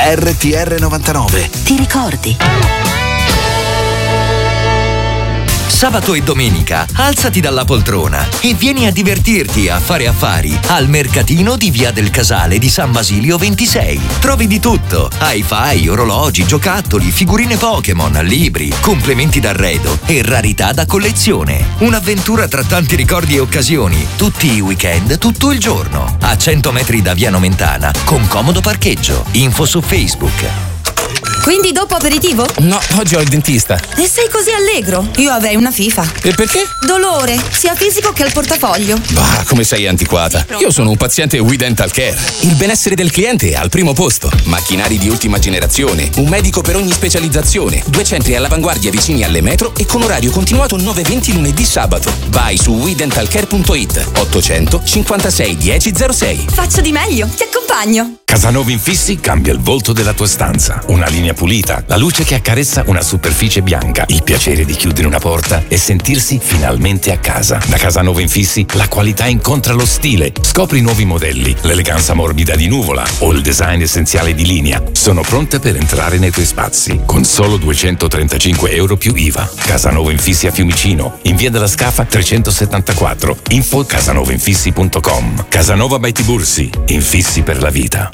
RTR 99. Ti ricordi? Sabato e domenica alzati dalla poltrona e vieni a divertirti a fare affari al mercatino di Via del Casale di San Basilio 26. Trovi di tutto: hi-fi, orologi, giocattoli, figurine Pokémon, libri, complementi d'arredo e rarità da collezione. Un'avventura tra tanti ricordi e occasioni, tutti i weekend, tutto il giorno. A 100 metri da Via Nomentana, con comodo parcheggio. Info su Facebook. Quindi dopo aperitivo? No, oggi ho il dentista. E sei così allegro? Io avrei una fifa. E perché? Dolore, sia fisico che al portafoglio. Bah, come sei antiquata. Io sono un paziente We Dental Care. Il benessere del cliente è al primo posto. Macchinari di ultima generazione, un medico per ogni specializzazione, 2 centri all'avanguardia vicini alle metro e con orario continuato 9-20 lunedì sabato. Vai su WeDentalCare.it 800 56 1006. Faccio di meglio, ti accompagno. Casanova Infissi cambia il volto della tua stanza. Una linea pulita, la luce che accarezza una superficie bianca, il piacere di chiudere una porta e sentirsi finalmente a casa. Da Casanova Infissi la qualità incontra lo stile. Scopri nuovi modelli, l'eleganza morbida di Nuvola o il design essenziale di Linea. Sono pronte per entrare nei tuoi spazi con solo €235 più IVA. Casanova Infissi a Fiumicino, in via della Scafa 374. Info casanovainfissi.com. Casanova by Tibursi, infissi per la vita.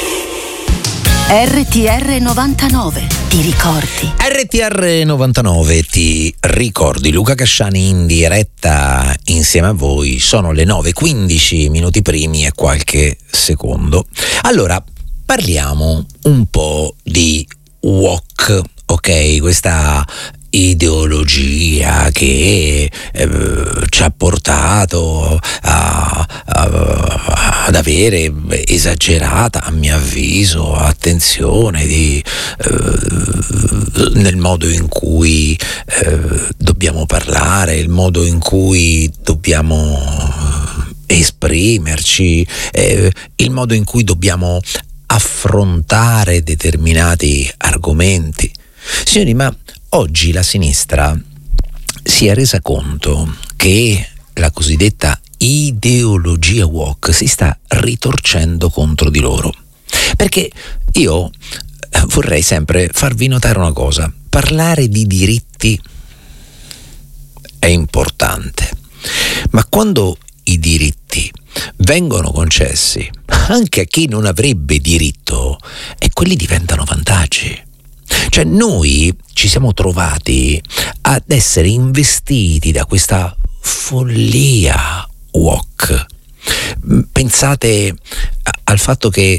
RTR 99, ti ricordi? RTR 99, ti ricordi? Luca Casciani in diretta insieme a voi. Sono le 9:15 minuti primi e qualche secondo. Allora, parliamo un po' di wok, ok? Questa ideologia che ci ha portato ad avere esagerata, a mio avviso, attenzione nel modo in cui dobbiamo parlare, il modo in cui dobbiamo esprimerci, il modo in cui dobbiamo affrontare determinati argomenti. Signori, ma oggi la sinistra si è resa conto che la cosiddetta ideologia woke si sta ritorcendo contro di loro. Perché io vorrei sempre farvi notare una cosa: parlare di diritti è importante, ma quando i diritti vengono concessi anche a chi non avrebbe diritto, e quelli diventano vantaggi. Cioè, noi ci siamo trovati ad essere investiti da questa follia woke. Pensate al fatto che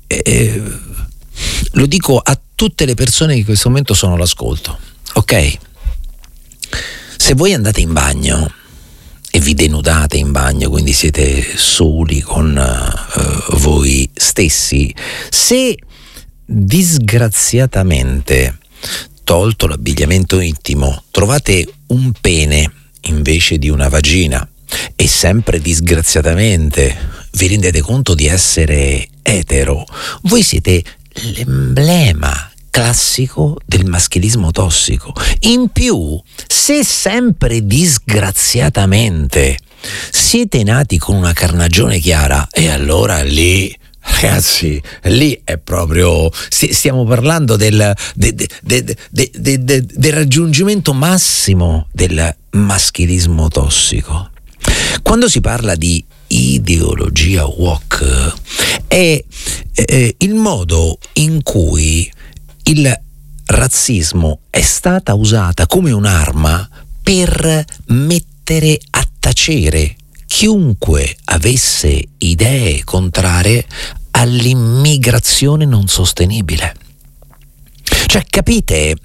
lo dico a tutte le persone che in questo momento sono all'ascolto, ok? Se voi andate in bagno e vi denudate in bagno, quindi siete soli con voi stessi, se disgraziatamente, tolto l'abbigliamento intimo, trovate un pene invece di una vagina, e sempre disgraziatamente vi rendete conto di essere etero, voi siete l'emblema classico del maschilismo tossico. In più, se sempre disgraziatamente siete nati con una carnagione chiara, e allora lì, ragazzi, lì è proprio, stiamo parlando del raggiungimento massimo del maschilismo tossico. Quando si parla di ideologia woke è il modo in cui il razzismo è stata usata come un'arma per mettere a tacere chiunque avesse idee contrarie all'immigrazione non sostenibile. Cioè, capite?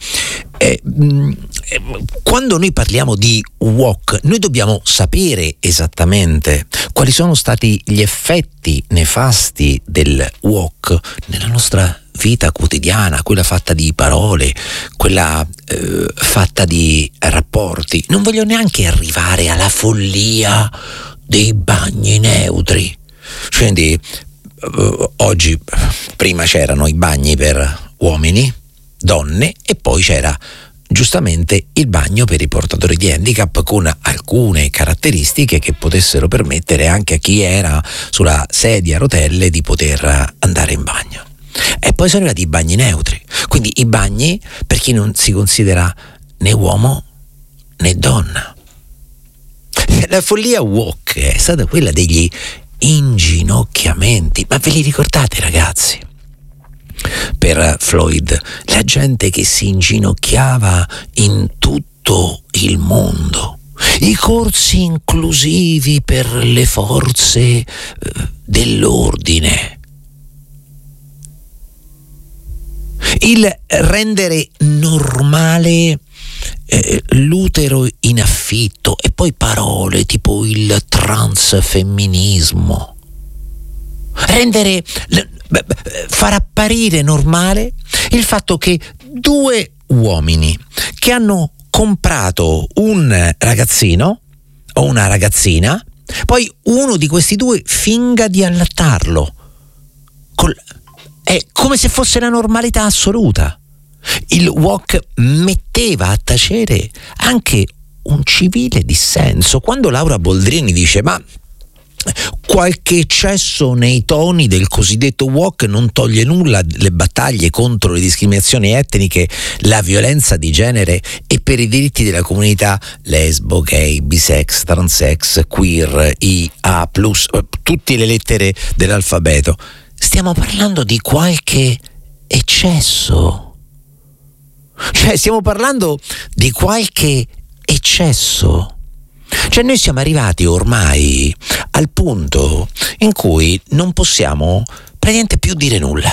Quando noi parliamo di woke, noi dobbiamo sapere esattamente quali sono stati gli effetti nefasti del woke nella nostra vita quotidiana, quella fatta di parole, quella fatta di rapporti. Non voglio neanche arrivare alla follia dei bagni neutri. Quindi oggi, prima c'erano i bagni per uomini, donne, e poi c'era giustamente il bagno per i portatori di handicap, con alcune caratteristiche che potessero permettere anche a chi era sulla sedia a rotelle di poter andare in bagno. E Poi sono arrivati i bagni neutri, quindi i bagni per chi non si considera né uomo né donna. La follia woke è stata quella degli inginocchiamenti, ma ve li ricordate, ragazzi? Per Floyd, la gente che si inginocchiava in tutto il mondo, i corsi inclusivi per le forze dell'ordine, il rendere normale l'utero in affitto, e poi parole tipo il transfemminismo, far apparire normale il fatto che due uomini che hanno comprato un ragazzino o una ragazzina, poi uno di questi due finga di allattarlo. È come se fosse la normalità assoluta. Il woke metteva a tacere anche un civile dissenso. Quando Laura Boldrini dice ma qualche eccesso nei toni del cosiddetto woke non toglie nulla le battaglie contro le discriminazioni etniche, la violenza di genere e per i diritti della comunità lesbo, gay, bisex, transex, queer, IA+, tutte le lettere dell'alfabeto. Stiamo parlando di qualche eccesso. Cioè, stiamo parlando di qualche eccesso. Cioè, noi siamo arrivati ormai al punto in cui non possiamo praticamente più dire nulla.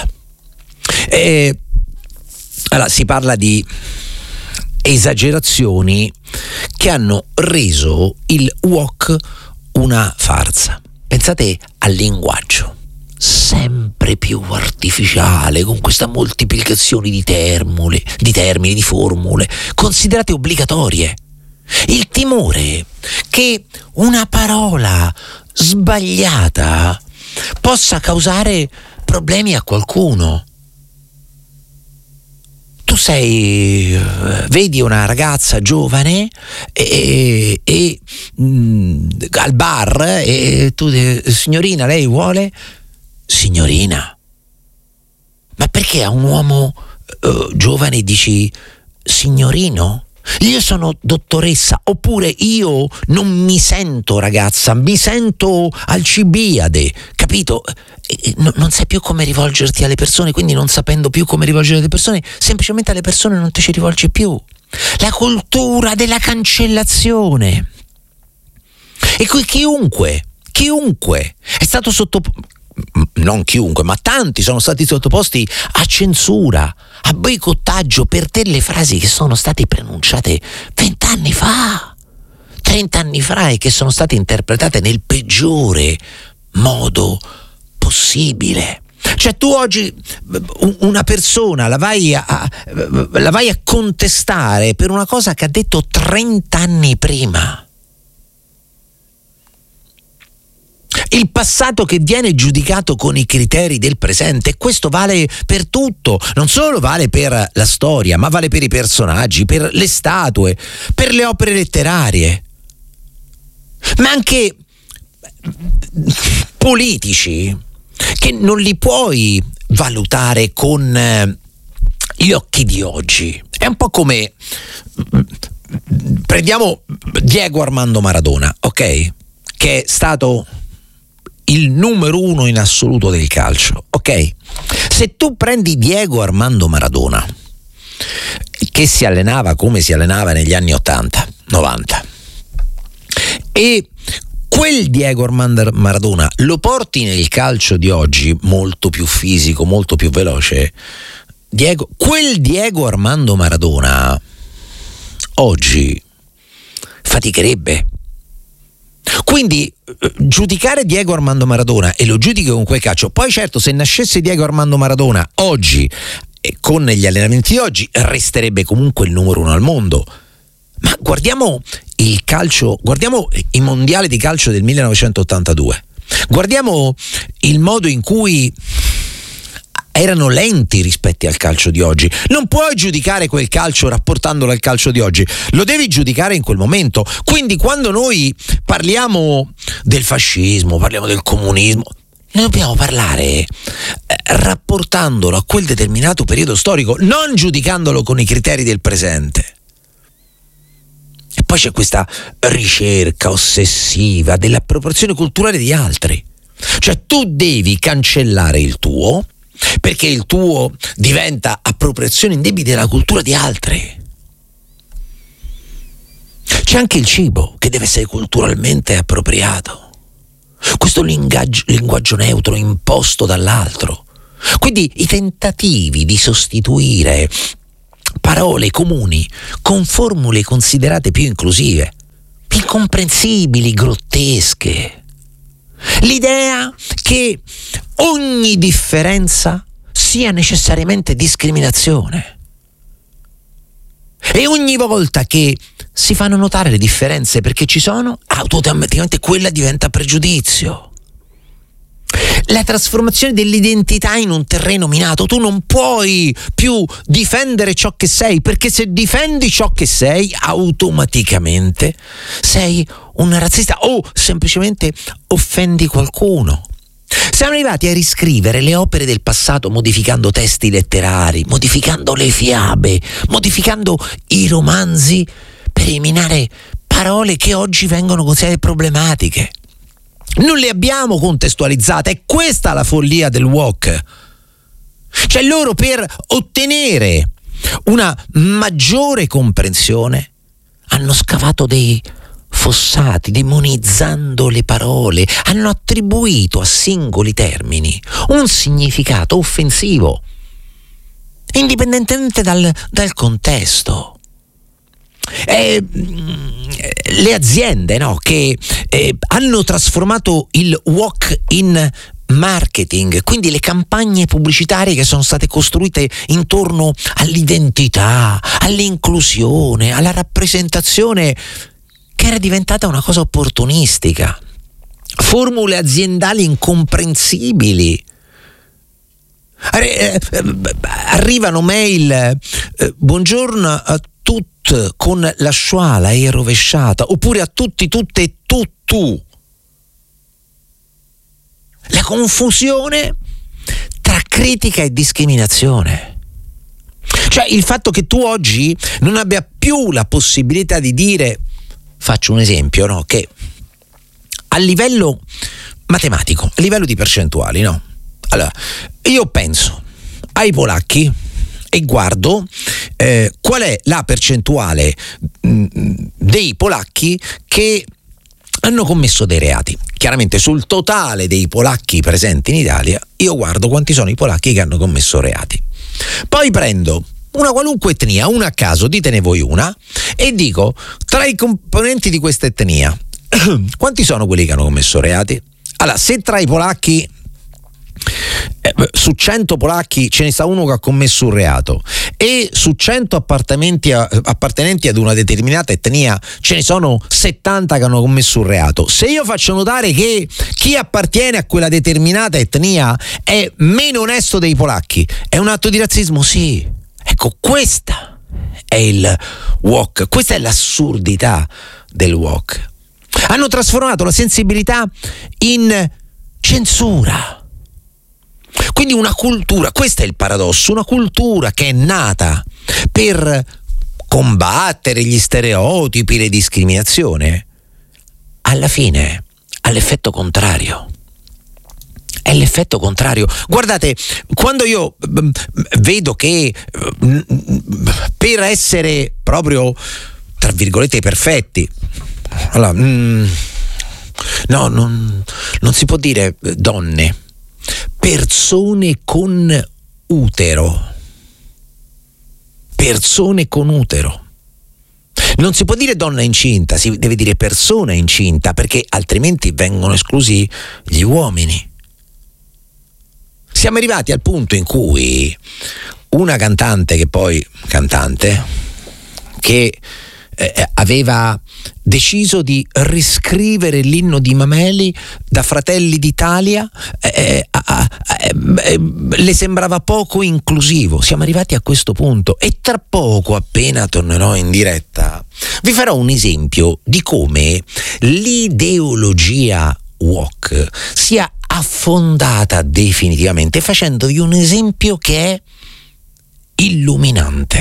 Allora, si parla di esagerazioni che hanno reso il woke una farsa. Pensate al linguaggio, sempre più artificiale, con questa moltiplicazione di termini, di formule, considerate obbligatorie. Il timore che una parola sbagliata possa causare problemi a qualcuno. Tu vedi una ragazza giovane al bar e tu dici, signorina, lei vuole? Signorina. Ma perché a un uomo giovane dici signorino? Io sono dottoressa, oppure io non mi sento ragazza, mi sento Alcibiade, capito? Non sai più come rivolgerti alle persone, quindi non sapendo più come rivolgere alle persone, semplicemente alle persone non ti ci rivolgi più. La cultura della cancellazione. E qui chiunque è stato non chiunque, ma tanti sono stati sottoposti a censura, a boicottaggio per delle frasi che sono state pronunciate 20 anni fa, 30 anni fa, e che sono state interpretate nel peggiore modo possibile. Cioè, tu oggi una persona la vai a contestare per una cosa che ha detto 30 anni prima. Il passato che viene giudicato con i criteri del presente, e questo vale per tutto, non solo vale per la storia, ma vale per i personaggi, per le statue, per le opere letterarie, ma anche politici, che non li puoi valutare con gli occhi di oggi. È un po' come, prendiamo Diego Armando Maradona, ok? Che è stato il numero 1 in assoluto del calcio, ok? Se tu prendi Diego Armando Maradona, che si allenava come si allenava negli anni 80, 90, e quel Diego Armando Maradona lo porti nel calcio di oggi, molto più fisico, molto più veloce, quel Diego Armando Maradona oggi faticherebbe. Quindi giudicare Diego Armando Maradona, e lo giudico con quel calcio. Poi certo, se nascesse Diego Armando Maradona oggi, con gli allenamenti di oggi, resterebbe comunque il numero 1 al mondo. Ma guardiamo il calcio, guardiamo i mondiali di calcio del 1982, guardiamo il modo in cui erano lenti rispetto al calcio di oggi. Non puoi giudicare quel calcio rapportandolo al calcio di oggi, lo devi giudicare in quel momento. Quindi quando noi parliamo del fascismo, parliamo del comunismo, Ne dobbiamo parlare rapportandolo a quel determinato periodo storico, non giudicandolo con i criteri del presente. E poi c'è questa ricerca ossessiva dell'appropriazione culturale di altri. Cioè tu devi cancellare il tuo, perché il tuo diventa appropriazione indebita della cultura di altri. C'è anche il cibo che deve essere culturalmente appropriato. Questo linguaggio neutro imposto dall'altro. Quindi i tentativi di sostituire parole comuni con formule considerate più inclusive, incomprensibili, grottesche. L'idea che ogni differenza sia necessariamente discriminazione. E ogni volta che si fanno notare le differenze perché ci sono, automaticamente quella diventa pregiudizio. La trasformazione dell'identità in un terreno minato. Tu non puoi più difendere ciò che sei, perché se difendi ciò che sei, automaticamente sei un razzista o semplicemente offendi qualcuno. Siamo arrivati a riscrivere le opere del passato modificando testi letterari, modificando le fiabe, modificando i romanzi per eliminare parole che oggi vengono considerate problematiche. Non le abbiamo contestualizzate, è questa la follia del woke. Cioè loro, per ottenere una maggiore comprensione, hanno scavato dei fossati, demonizzando le parole, hanno attribuito a singoli termini un significato offensivo, indipendentemente dal contesto. Le aziende, no, che hanno trasformato il woke in marketing, quindi le campagne pubblicitarie che sono state costruite intorno all'identità, all'inclusione, alla rappresentazione, che era diventata una cosa opportunistica, formule aziendali incomprensibili. Arrivano mail, buongiorno a tutti con la schwa E rovesciata, oppure a tutti, tutte e tu. La confusione tra critica e discriminazione. Cioè il fatto che tu oggi non abbia più la possibilità di dire, faccio un esempio, no, che a livello matematico, a livello di percentuali, no? Allora, io penso ai polacchi e guardo qual è la percentuale dei polacchi che hanno commesso dei reati. Chiaramente sul totale dei polacchi presenti in Italia io guardo quanti sono i polacchi che hanno commesso reati. Poi prendo una qualunque etnia, una a caso, ditene voi una, e dico tra i componenti di questa etnia quanti sono quelli che hanno commesso reati? Allora, se tra i polacchi su 100 polacchi ce ne sta uno che ha commesso un reato e su 100 appartenenti ad una determinata etnia ce ne sono 70 che hanno commesso un reato, se io faccio notare che chi appartiene a quella determinata etnia è meno onesto dei polacchi, è un atto di razzismo? Sì. Ecco, questa è il woke, questa è l'assurdità del woke. Hanno trasformato la sensibilità in censura. Quindi una cultura, questo è il paradosso, una cultura che è nata per combattere gli stereotipi, le discriminazioni, alla fine ha l'effetto contrario. È l'effetto contrario. Guardate, quando io vedo che per essere proprio, tra virgolette, perfetti, allora, no, non si può dire donne, persone con utero. Persone con utero. Non si può dire donna incinta, si deve dire persona incinta, perché altrimenti vengono esclusi gli uomini. Siamo arrivati al punto in cui una cantante che aveva deciso di riscrivere l'inno di Mameli da Fratelli d'Italia, le sembrava poco inclusivo. Siamo arrivati a questo punto e tra poco, appena tornerò in diretta, vi farò un esempio di come l'ideologia woke sia affondata definitivamente, facendovi un esempio che è illuminante.